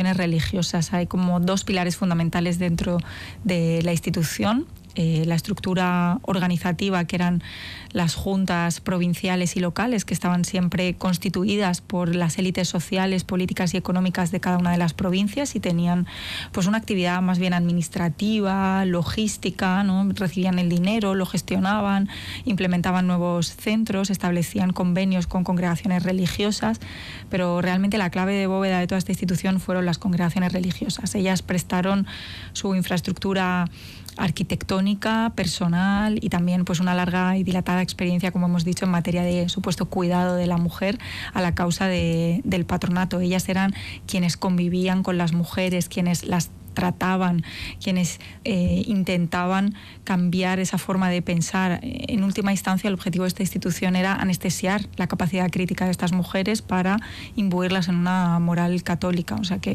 congregaciones religiosas. Hay como dos pilares fundamentales dentro de la institución. La estructura organizativa, que eran las juntas provinciales y locales, que estaban siempre constituidas por las élites sociales, políticas y económicas de cada una de las provincias, y tenían pues una actividad más bien administrativa, logística, ¿no? Recibían el dinero, lo gestionaban, implementaban nuevos centros, establecían convenios con congregaciones religiosas, pero realmente la clave de bóveda de toda esta institución fueron las congregaciones religiosas. Ellas prestaron su infraestructura arquitectónica, personal y también pues una larga y dilatada experiencia, como hemos dicho, en materia de supuesto cuidado de la mujer a la causa del patronato. Ellas eran quienes convivían con las mujeres, quienes las trataban, quienes intentaban cambiar esa forma de pensar. En última instancia, el objetivo de esta institución era anestesiar la capacidad crítica de estas mujeres para imbuirlas en una moral católica. O sea que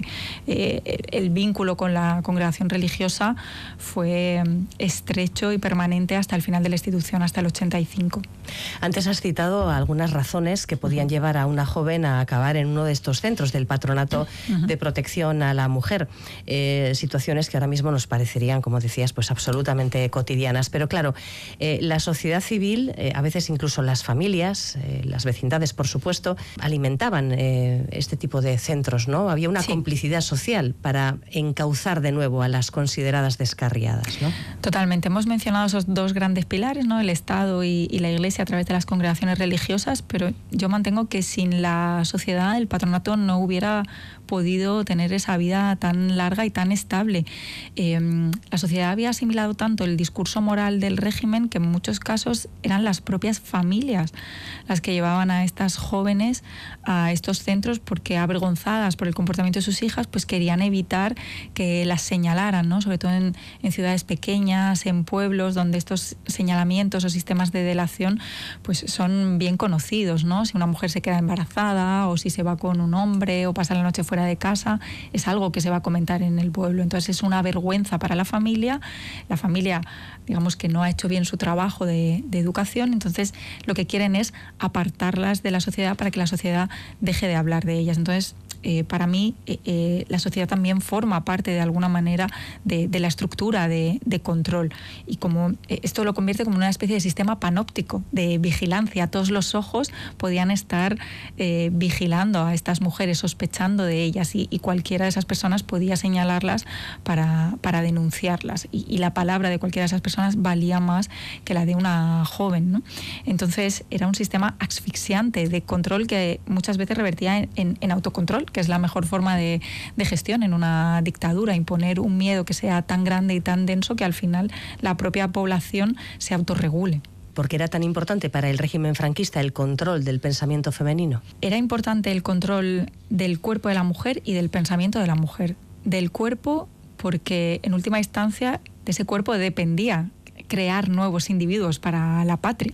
el vínculo con la congregación religiosa fue estrecho y permanente hasta el final de la institución, hasta el 85. Antes has citado algunas razones que podían llevar a una joven a acabar en uno de estos centros del Patronato de Protección a la Mujer. Situaciones que ahora mismo nos parecerían, como decías, pues absolutamente cotidianas. Pero claro, la sociedad civil, a veces incluso las familias, las vecindades, por supuesto, alimentaban este tipo de centros, ¿no? Había una complicidad social para encauzar de nuevo a las consideradas descarriadas, ¿no? Totalmente. Hemos mencionado esos dos grandes pilares, ¿no? El Estado y la Iglesia a través de las congregaciones religiosas, pero yo mantengo que sin la sociedad el patronato no hubiera podido tener esa vida tan larga y tan estable. La sociedad había asimilado tanto el discurso moral del régimen que en muchos casos eran las propias familias las que llevaban a estas jóvenes a estos centros, porque avergonzadas por el comportamiento de sus hijas, pues querían evitar que las señalaran, ¿no? Sobre todo en ciudades pequeñas, en pueblos donde estos señalamientos o sistemas de delación pues son bien conocidos, ¿no? Si una mujer se queda embarazada o si se va con un hombre o pasa la noche fuera de casa, es algo que se va a comentar en el pueblo. Entonces es una vergüenza para la familia, digamos que no ha hecho bien su trabajo de educación, entonces lo que quieren es apartarlas de la sociedad para que la sociedad deje de hablar de ellas. Entonces para mí la sociedad también forma parte de alguna manera de la estructura de control, y como esto lo convierte como una especie de sistema panóptico de vigilancia. Todos los ojos podían estar vigilando a estas mujeres, sospechando de ellas, y cualquiera de esas personas podía señalarlas para denunciarlas, y la palabra de cualquiera de esas personas valía más que la de una joven, ¿no? Entonces era un sistema asfixiante de control que muchas veces revertía en autocontrol, que es la mejor forma de gestión en una dictadura, imponer un miedo que sea tan grande y tan denso que al final la propia población se autorregule. ¿Por qué era tan importante para el régimen franquista el control del pensamiento femenino? Era importante el control del cuerpo de la mujer y del pensamiento de la mujer. Del cuerpo, porque en última instancia de ese cuerpo dependía crear nuevos individuos para la patria.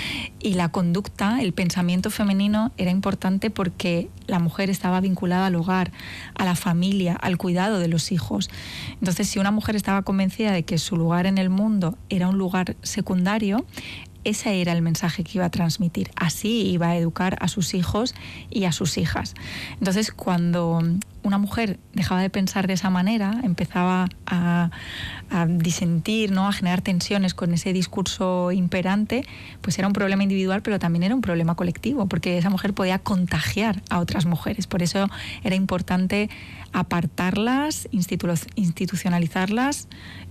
Y la conducta, el pensamiento femenino era importante porque la mujer estaba vinculada al hogar, a la familia, al cuidado de los hijos. Entonces, si una mujer estaba convencida de que su lugar en el mundo era un lugar secundario, ese era el mensaje que iba a transmitir. Así iba a educar a sus hijos y a sus hijas. Entonces, cuando una mujer dejaba de pensar de esa manera, empezaba a disentir, ¿no? A generar tensiones con ese discurso imperante, pues era un problema individual, pero también era un problema colectivo, porque esa mujer podía contagiar a otras mujeres. Por eso era importante apartarlas, institucionalizarlas,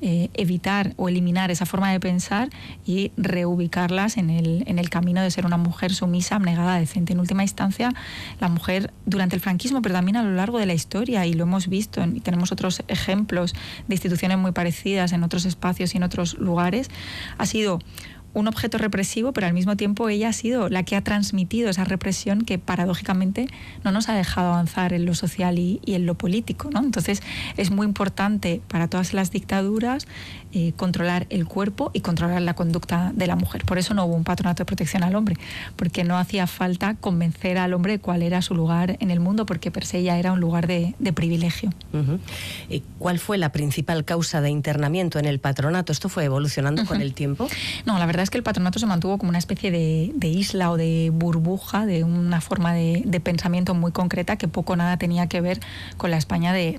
evitar o eliminar esa forma de pensar y reubicarlas en el camino de ser una mujer sumisa, abnegada, decente. En última instancia, la mujer durante el franquismo, pero también a lo largo de la historia, y lo hemos visto, y tenemos otros ejemplos de instituciones muy parecidas en otros espacios y en otros lugares, ha sido un objeto represivo, pero al mismo tiempo ella ha sido la que ha transmitido esa represión que paradójicamente no nos ha dejado avanzar en lo social y en lo político, ¿no? Entonces es muy importante para todas las dictaduras controlar el cuerpo y controlar la conducta de la mujer. Por eso no hubo un patronato de protección al hombre, porque no hacía falta convencer al hombre de cuál era su lugar en el mundo, porque per se ya era un lugar de privilegio. ¿Cuál fue la principal causa de internamiento en el patronato? ¿Esto fue evolucionando con el tiempo? No, la verdad es que el patronato se mantuvo como una especie de isla o de burbuja, de una forma de pensamiento muy concreta que poco o nada tenía que ver con la España de